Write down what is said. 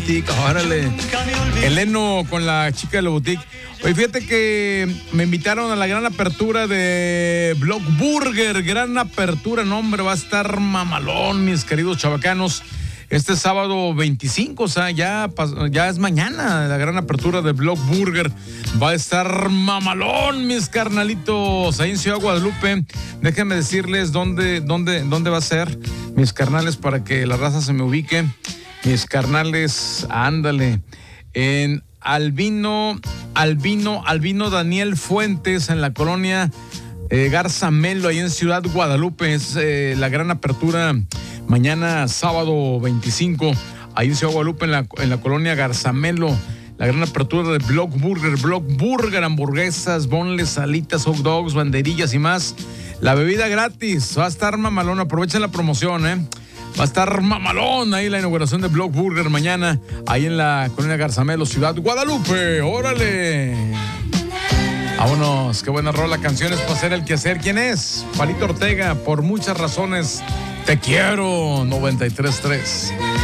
Boutique, órale. Eleno con la chica de la boutique. Oye, fíjate que me invitaron a la gran apertura de Block Burger. Gran apertura, no, hombre, va a estar mamalón, mis queridos chavacanos. Este sábado 25, o sea, ya es mañana la gran apertura de Block Burger. Va a estar mamalón, mis carnalitos, ahí en Ciudad Guadalupe. Déjenme decirles dónde va a ser, mis carnales, para que la raza se me ubique. Mis carnales, ándale, en Albino Daniel Fuentes, en la colonia Garza Melo, ahí en Ciudad Guadalupe. Es la gran apertura mañana sábado 25, ahí en Ciudad Guadalupe, en la colonia Garza Melo. La gran apertura de Block Burger, hamburguesas, boneless, salitas, hot dogs, banderillas y más. La bebida gratis, va a estar mamalón, aprovechen la promoción, Va a estar mamalón ahí la inauguración de Block Burger mañana, ahí en la colonia Garzamelo, Ciudad Guadalupe. ¡Órale! Vámonos, qué buena rola, canciones para hacer el quehacer. ¿Quién es? Palito Ortega, por muchas razones. Te quiero, 93.3.